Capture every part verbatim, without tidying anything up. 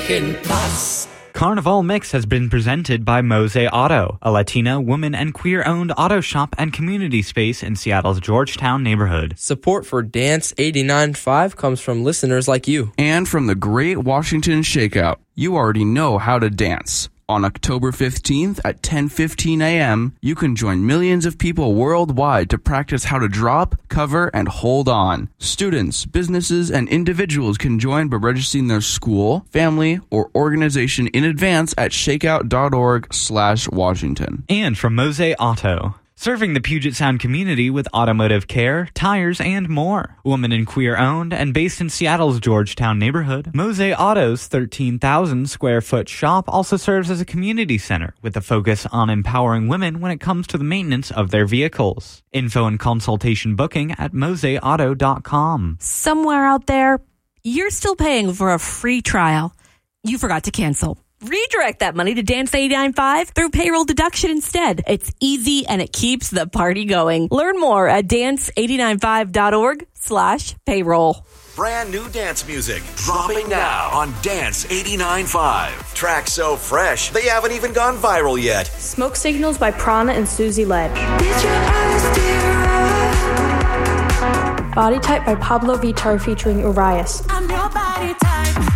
American Plus. Carnival Mix has been presented by Mose Auto, a Latina, woman, and queer-owned auto shop and community space in Seattle's Georgetown neighborhood. Support for Dance eighty-nine point five comes from listeners like you. And from the Great Washington Shakeout. You already know how to dance. On October fifteenth at ten fifteen a.m., you can join millions of people worldwide to practice how to drop, cover, and hold on. Students, businesses, and individuals can join by registering their school, family, or organization in advance at shakeout.org slash Washington. And from Mose Auto, serving the Puget Sound community with automotive care, tires, and more. Woman and queer-owned and based in Seattle's Georgetown neighborhood, Mose Auto's thirteen thousand square foot shop also serves as a community center with a focus on empowering women when it comes to the maintenance of their vehicles. Info and consultation booking at mose auto dot com. Somewhere out there, you're still paying for a free trial. You forgot to cancel. Redirect that money to Dance eighty-nine point five through payroll deduction instead. It's easy and it keeps the party going. Learn more at dance eighty nine five dot org slash payroll. Brand new dance music dropping now on Dance eighty-nine point five. Tracks so fresh, they haven't even gone viral yet. Smoke Signals by Prana and Susie Ledge. Body Type by Pablo Vittar featuring Urias. I'm your body type.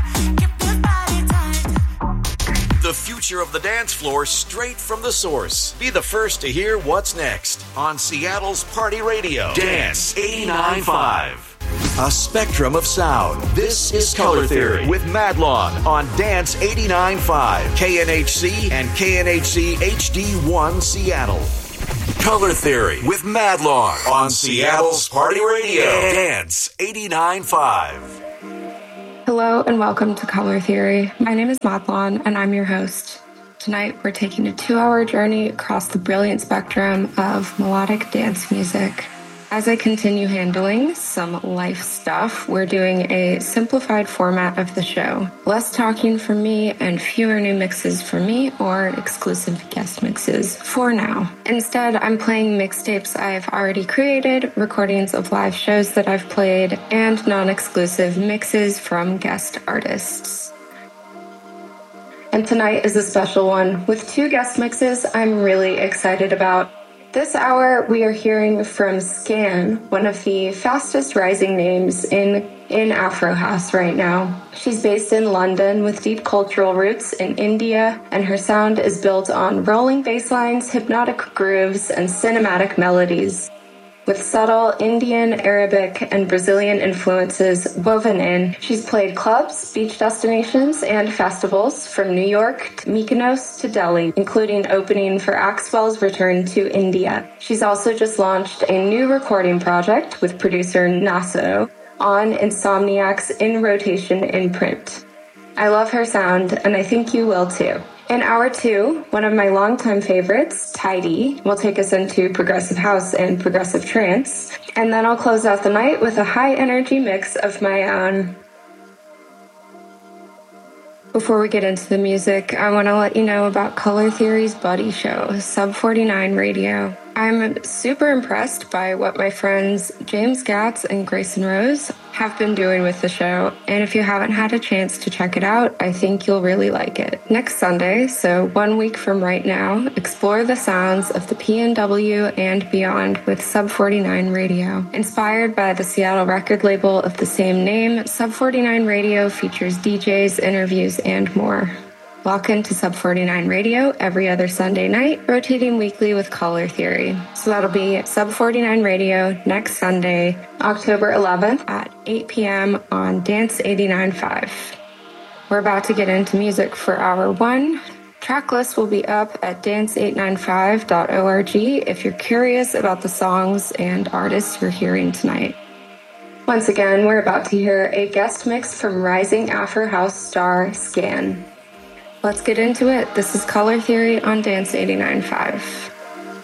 The future of the dance floor straight from the source. Be the first to hear what's next on Seattle's Party Radio. Dance eighty-nine point five. A spectrum of sound. This is Color Theory with Madlon on Dance eighty-nine point five, K N H C and K N H C H D one Seattle. Color Theory with Madlon on Seattle's Party Radio. Dance eighty-nine point five. Hello and welcome to Color Theory. My name is Madlon and I'm your host. Tonight we're taking a two-hour journey across the brilliant spectrum of melodic dance music. As I continue handling some life stuff, we're doing a simplified format of the show. Less talking from me and fewer new mixes for me or exclusive guest mixes for now. Instead, I'm playing mixtapes I've already created, recordings of live shows that I've played, and non-exclusive mixes from guest artists. And tonight is a special one with two guest mixes I'm really excited about. This hour, we are hearing from Scan, one of the fastest rising names in, in Afro House right now. She's based in London with deep cultural roots in India, and her sound is built on rolling bass lines, hypnotic grooves, and cinematic melodies. With subtle Indian, Arabic, and Brazilian influences woven in, she's played clubs, beach destinations, and festivals from New York to Mykonos to Delhi, including opening for Axwell's return to India. She's also just launched a new recording project with producer Naso on Insomniac's In Rotation imprint. I love her sound, and I think you will too. In hour two, one of my longtime favorites, Tidy, will take us into progressive house and progressive trance, and then I'll close out the night with a high-energy mix of my own. Before we get into the music, I want to let you know about Color Theory's buddy show, Sub forty-nine Radio. I'm super impressed by what my friends James Gatz and Grayson Rose have been doing with the show, and if you haven't had a chance to check it out, I think you'll really like it. Next Sunday, so one week from right now, explore the sounds of the P N W and beyond with Sub forty-nine Radio. Inspired by the Seattle record label of the same name, Sub forty-nine Radio features D Js, interviews, and more. Lock into Sub forty-nine Radio every other Sunday night, rotating weekly with Color Theory. So that'll be Sub forty-nine Radio next Sunday, October eleventh at eight p.m. on Dance eighty-nine point five. We're about to get into music for hour one. Track list will be up at dance eight nine five dot org if you're curious about the songs and artists you're hearing tonight. Once again, we're about to hear a guest mix from rising Afro House star Scan. Let's get into it. This is Color Theory on Dance eighty-nine point five.